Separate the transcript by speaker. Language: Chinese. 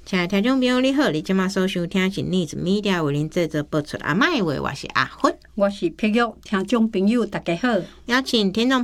Speaker 1: 亲爱的听众朋友你好，你现在所收听是News Media 为您制作播出阿嬷的话，我是阿芬，
Speaker 2: 我是碧玉，听众朋友大家好，
Speaker 1: 邀请听众